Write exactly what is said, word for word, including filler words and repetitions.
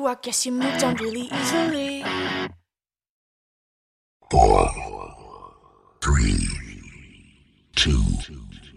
you, I guess you moved on really easily. Four, three, two,